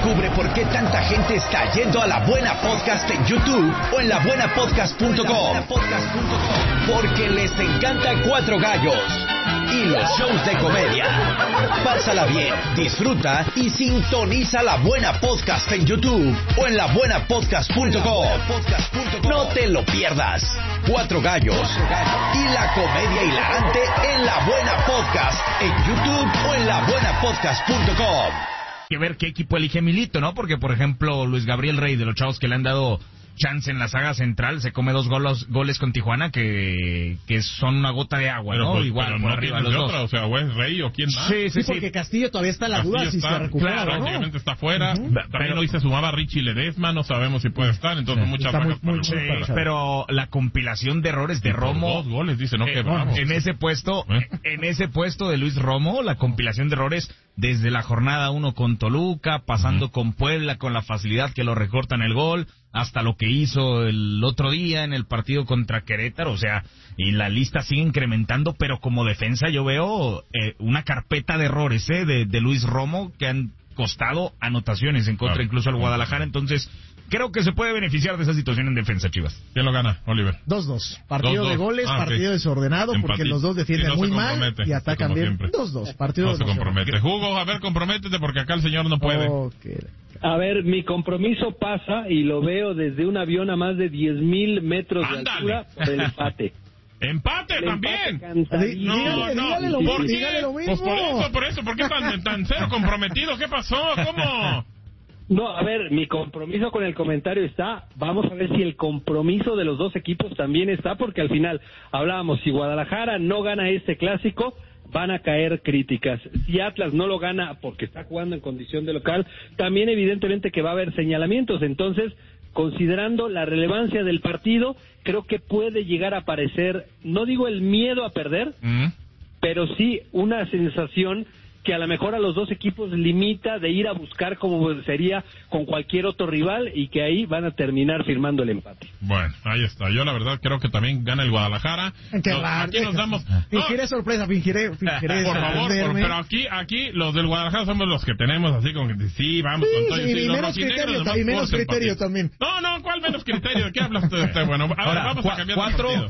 Descubre por qué tanta gente está yendo a La Buena Podcast en YouTube o en labuenapodcast.com. Porque les encanta Cuatro Gallos y los shows de comedia. Pásala bien, disfruta y sintoniza La Buena Podcast en YouTube o en labuenapodcast.com. No te lo pierdas. Cuatro Gallos y la comedia hilarante en La Buena Podcast en YouTube o en labuenapodcast.com. Que ver qué equipo elige Milito, ¿no? Porque, por ejemplo, Luis Gabriel Rey, de los chavos que le han dado chance en la saga central, se come 2 goles con Tijuana que son una gota de agua, pero, ¿no? Pues, igual, pero por no arriba los dos. Otra, o sea, o es Rey o quién más. Sí, porque Castillo todavía está en la duda si se recupera, claro, ¿no? prácticamente está fuera. También hoy se sumaba Richie Ledesma, no sabemos si puede estar, entonces muchas bajas. Pero la compilación de errores de Romo, 2 goles, dice, no, que bravo. en ese puesto de Luis Romo, la compilación de errores desde la jornada 1 con Toluca, pasando con Puebla, con la facilidad que lo recortan el gol, hasta lo que hizo el otro día en el partido contra Querétaro, o sea, y la lista sigue incrementando, pero como defensa yo veo una carpeta de errores de Luis Romo que han costado anotaciones en contra incluso al Guadalajara, entonces creo que se puede beneficiar de esa situación en defensa, Chivas. ¿Quién lo gana, Oliver? 2-2. Partido 2-2. de goles, partido desordenado, porque los dos defienden muy mal y atacan bien. 2-2. Partido no se compromete. Hugo, a ver, comprométete porque acá el señor no puede. Okay. A ver, mi compromiso pasa y lo veo desde un avión a más de 10,000 metros de altura por el empate. ¡Empate también! Dígale lo mismo. Pues por eso, ¿por qué tan cero comprometido? ¿Qué pasó? ¿Cómo? No, a ver, mi compromiso con el comentario está, vamos a ver si el compromiso de los dos equipos también está, porque al final hablábamos, si Guadalajara no gana este clásico, van a caer críticas. Si Atlas no lo gana porque está jugando en condición de local, también evidentemente que va a haber señalamientos. Entonces, considerando la relevancia del partido, creo que puede llegar a aparecer, no digo el miedo a perder, pero sí una sensación que a lo mejor a los dos equipos limita de ir a buscar como sería con cualquier otro rival y que ahí van a terminar firmando el empate. Bueno, ahí está. Yo la verdad creo que también gana el Guadalajara. Aquí nos damos... Fingiré sorpresa, fingiré por favor, pero aquí los del Guadalajara somos los que tenemos así como que sí, vamos con todo. Y menos criterio también. No, ¿cuál menos criterio? ¿De qué hablas? Bueno, ahora vamos a cambiar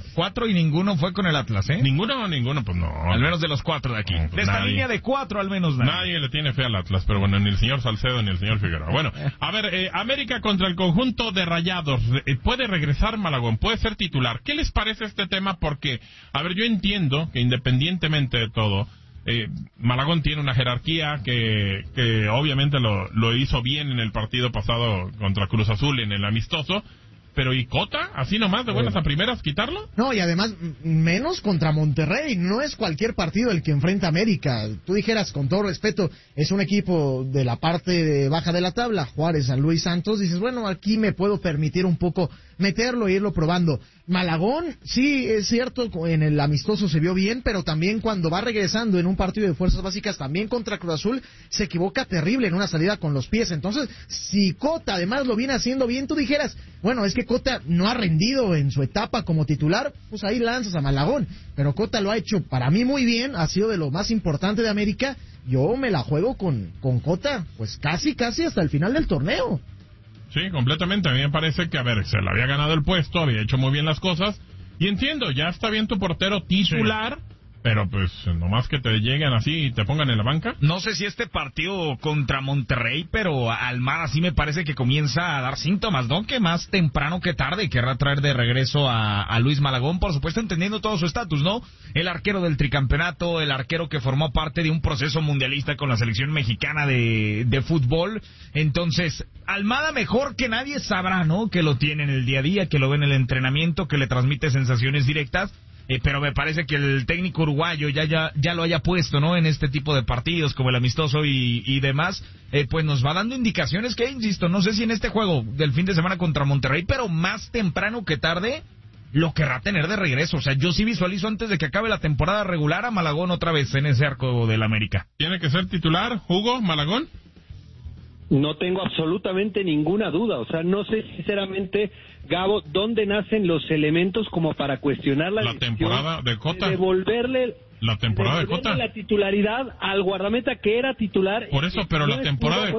4 y ninguno fue con el Atlas, ¿eh? Ninguno, pues no. Al menos de los 4 de aquí. No, pues de esta línea de 4 al menos nadie le tiene fe al Atlas, pero bueno, ni el señor Salcedo ni el señor Figueroa. Bueno, a ver, América contra el conjunto de Rayados. ¿Puede regresar Malagón? ¿Puede ser titular? ¿Qué les parece este tema? Porque, a ver, yo entiendo que independientemente de todo, Malagón tiene una jerarquía que obviamente lo hizo bien en el partido pasado contra Cruz Azul en el amistoso. Pero ¿y Cota? ¿Así nomás de buenas a primeras quitarlo? No, y además menos contra Monterrey. No es cualquier partido el que enfrenta América. Tú dijeras, con todo respeto, es un equipo de la parte baja de la tabla, Juárez, San Luis, Santos. Dices, bueno, aquí me puedo permitir un poco meterlo e irlo probando. Malagón, sí, es cierto, en el amistoso se vio bien, pero también cuando va regresando en un partido de fuerzas básicas, también contra Cruz Azul, se equivoca terrible en una salida con los pies. Entonces, si Cota además lo viene haciendo bien, tú dijeras, bueno, es que Cota no ha rendido en su etapa como titular, pues ahí lanzas a Malagón. Pero Cota lo ha hecho para mí muy bien, ha sido de lo más importante de América. Yo me la juego con Cota, pues casi hasta el final del torneo. Sí, completamente. A mí me parece que, a ver, se le había ganado el puesto, había hecho muy bien las cosas. Y entiendo, ya está bien tu portero titular, sí, pero pues nomás que te lleguen así y te pongan en la banca. No sé si este partido contra Monterrey, pero Almada sí me parece que comienza a dar síntomas, ¿no? Que más temprano que tarde querrá traer de regreso a Luis Malagón, por supuesto entendiendo todo su estatus, ¿no? El arquero del tricampeonato, el arquero que formó parte de un proceso mundialista con la selección mexicana de fútbol. Entonces, Almada mejor que nadie sabrá, ¿no? Que lo tiene en el día a día, que lo ve en el entrenamiento, que le transmite sensaciones directas. Pero me parece que el técnico uruguayo ya lo haya puesto, ¿no? En este tipo de partidos como el amistoso y demás, pues nos va dando indicaciones que, insisto, no sé si en este juego del fin de semana contra Monterrey, pero más temprano que tarde lo querrá tener de regreso. O sea, yo sí visualizo antes de que acabe la temporada regular a Malagón otra vez en ese arco del América. ¿Tiene que ser titular, Hugo, Malagón? No tengo absolutamente ninguna duda, o sea, no sé sinceramente, Gabo, dónde nacen los elementos como para cuestionar la temporada de Cota. Devolverle la temporada de Cota, la titularidad al guardameta que era titular. Por eso, pero la temporada de